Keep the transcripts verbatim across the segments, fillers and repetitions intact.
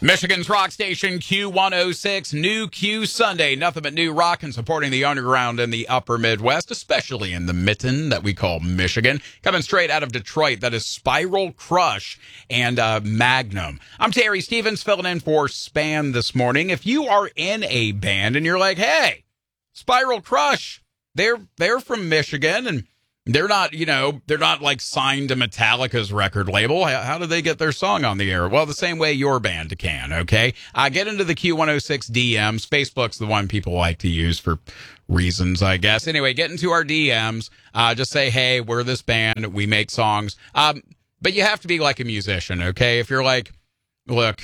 Michigan's rock station Q one oh six, New Q Sunday. Nothing but new rock and supporting the underground in the upper Midwest, especially in the mitten that we call Michigan. Coming straight out of Detroit, that is Spiral Crush and uh, Magnum. I'm Terry Stevens, filling in for Span this morning. If you are in a band and you're like, hey, Spiral Crush, they're they're from Michigan and They're not, you know, they're not like signed to Metallica's record label. How, how do they get their song on the air? Well, the same way your band can, okay? Uh, get into the Q one oh six D Ms. Facebook's the one people like to use for reasons, I guess. Anyway, get into our D Ms. Uh, just say, hey, we're this band. We make songs. Um, but you have to be like a musician, okay? If you're like, look,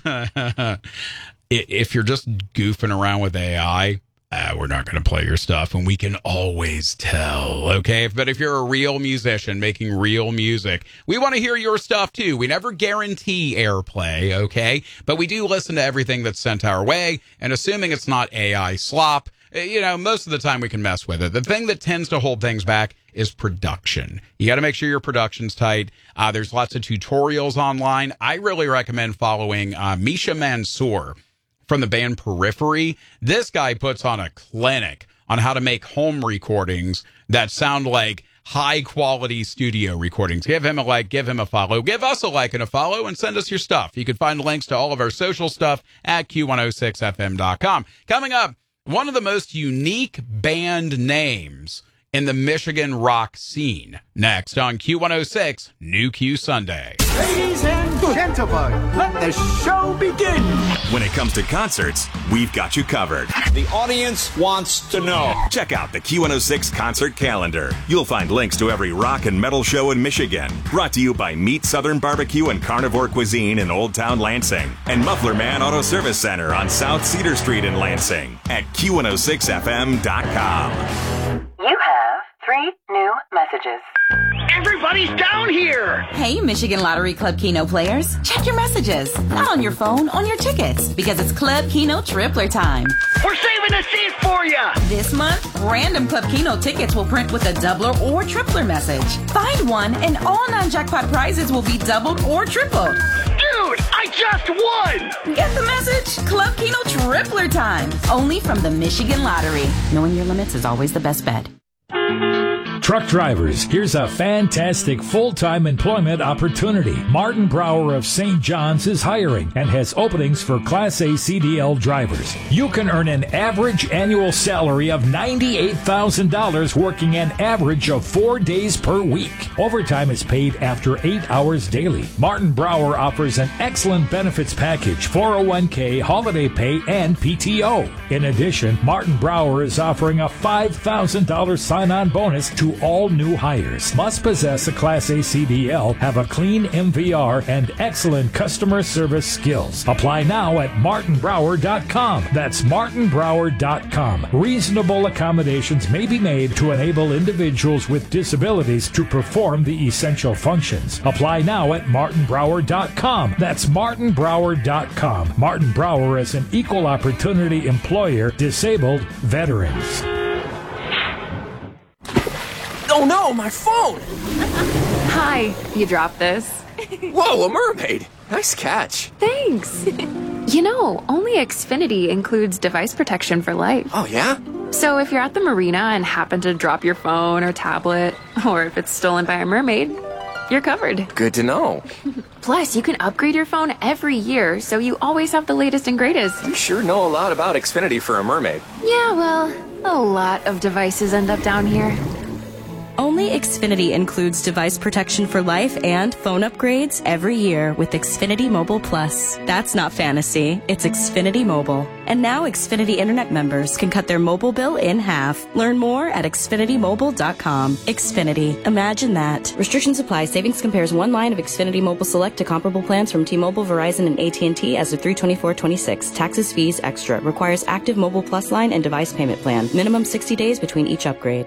if you're just goofing around with A I, Uh, we're not going to play your stuff, and we can always tell, okay? But if you're a real musician making real music, we want to hear your stuff, too. We never guarantee airplay, okay? But we do listen to everything that's sent our way, and assuming it's not A I slop, you know, most of the time we can mess with it. The thing that tends to hold things back is production. You got to make sure your production's tight. Uh, there's lots of tutorials online. I really recommend following uh, Misha Mansour from the band Periphery. This guy puts on a clinic on how to make home recordings that sound like high quality studio recordings. Give him a like, give him a follow, give us a like and a follow, and send us your stuff. You can find links to all of our social stuff at Q one oh six F M dot com. Coming up, one of the most unique band names in the Michigan rock scene. Next on Q one oh six, New Q Sunday. Ladies and gentlemen, let the show begin. When it comes to concerts, we've got you covered. The audience wants to know. Check out the Q one oh six concert calendar. You'll find links to every rock and metal show in Michigan. Brought to you by Meat Southern Barbecue and Carnivore Cuisine in Old Town Lansing. And Muffler Man Auto Service Center on South Cedar Street in Lansing at Q one oh six F M dot com. You have three new messages. Everybody's down here! Hey, Michigan Lottery Club Keno players. Check your messages. Not on your phone, on your tickets. Because it's Club Keno Tripler time. We're saving a seat for you! This month, random Club Keno tickets will print with a doubler or tripler message. Find one and all non-jackpot prizes will be doubled or tripled. Dude, I just won! Get the message? Club Keno Tripler time. Only from the Michigan Lottery. Knowing your limits is always the best bet. Truck drivers, here's a fantastic full-time employment opportunity. Martin Brower of Saint John's is hiring and has openings for Class A C D L drivers. You can earn an average annual salary of ninety-eight thousand dollars working an average of four days per week. Overtime is paid after eight hours daily. Martin Brower offers an excellent benefits package, four oh one k, holiday pay, and P T O. In addition, Martin Brower is offering a five thousand dollars sign-on bonus to all new hires. Must possess a Class A C D L, have a clean M V R, and excellent customer service skills. Apply now at martin brower dot com. That's martin brower dot com. Reasonable accommodations may be made to enable individuals with disabilities to perform the essential functions. Apply now at martin brower dot com. That's martin brower dot com. Martin Brower is an equal opportunity employer, disabled veterans. Oh no, my phone! Hi, you dropped this. Whoa, a mermaid! Nice catch. Thanks. You know, only Xfinity includes device protection for life. Oh yeah? So if you're at the marina and happen to drop your phone or tablet, or if it's stolen by a mermaid, you're covered. Good to know. Plus, you can upgrade your phone every year, so you always have the latest and greatest. You sure know a lot about Xfinity for a mermaid. Yeah, well, a lot of devices end up down here. Only Xfinity includes device protection for life and phone upgrades every year with Xfinity Mobile Plus. That's not fantasy, it's Xfinity Mobile. And now Xfinity Internet members can cut their mobile bill in half. Learn more at xfinity mobile dot com. Xfinity. Imagine that. Restrictions apply. Savings compares one line of Xfinity Mobile Select to comparable plans from T-Mobile, Verizon, and A T and T as of three twenty-four twenty-six. Taxes, fees, extra. Requires active Mobile Plus line and device payment plan. Minimum sixty days between each upgrade.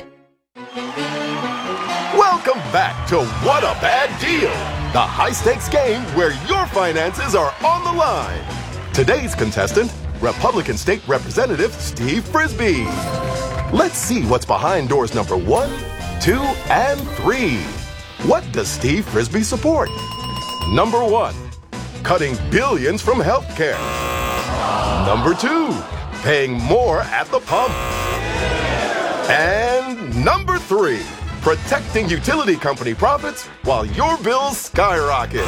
Welcome back to What a Bad Deal, the high-stakes game where your finances are on the line. Today's contestant, Republican State Representative Steve Frisbee. Let's see what's behind doors number one, two, and three. What does Steve Frisbee support? Number one, cutting billions from healthcare. Number two, paying more at the pump. And number three, protecting utility company profits while your bills skyrocket.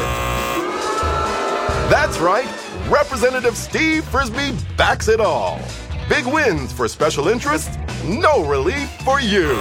That's right, Representative Steve Frisbee backs it all. Big wins for special interests, no relief for you.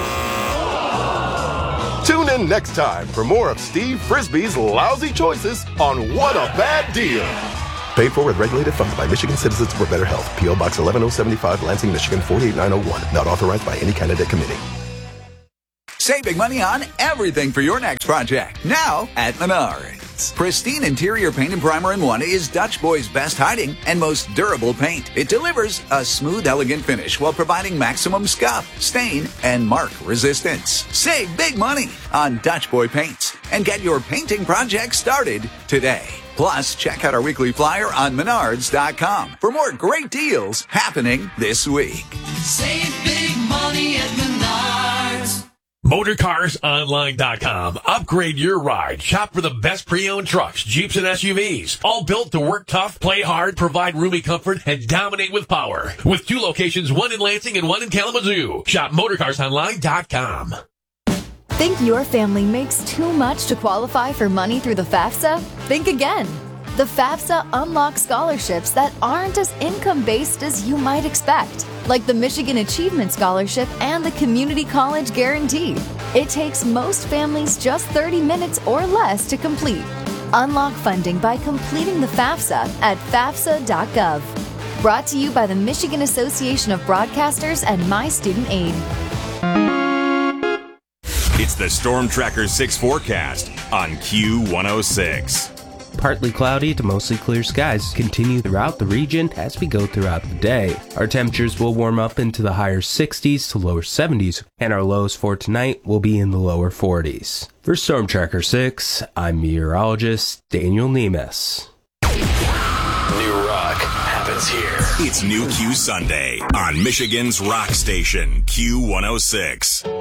Tune in next time for more of Steve Frisbee's lousy choices on What a Bad Deal. Paid for with regulated funds by Michigan Citizens for Better Health. P O Box eleven oh seventy-five, Lansing, Michigan four eight nine oh one. Not authorized by any candidate committee. Save big money on everything for your next project. Now at Menards. Pristine interior paint and primer in one is Dutch Boy's best hiding and most durable paint. It delivers a smooth, elegant finish while providing maximum scuff, stain, and mark resistance. Save big money on Dutch Boy paints and get your painting project started today. Plus, check out our weekly flyer on menards dot com for more great deals happening this week. Save big money at Menards. Motor Cars Online dot com. Upgrade your ride. Shop for the best pre-owned trucks, Jeeps, and S U Vs. All built to work tough, play hard, provide roomy comfort, and dominate with power. With two locations, one in Lansing and one in Kalamazoo. Shop Motor Cars Online dot com. Think your family makes too much to qualify for money through the FAFSA? Think again. The FAFSA unlocks scholarships that aren't as income-based as you might expect, like the Michigan Achievement Scholarship and the Community College Guarantee. It takes most families just thirty minutes or less to complete. Unlock funding by completing the FAFSA at fafsa dot gov. Brought to you by the Michigan Association of Broadcasters and My Student Aid. It's the Storm Tracker six forecast on Q one oh six. Partly cloudy to mostly clear skies continue throughout the region as we go throughout the day. Our temperatures will warm up into the higher sixties to lower seventies, and our lows for tonight will be in the lower forties. For Storm Tracker six, I'm meteorologist Daniel Nemes. New rock happens here. It's New Q Sunday on Michigan's rock station, Q one oh six.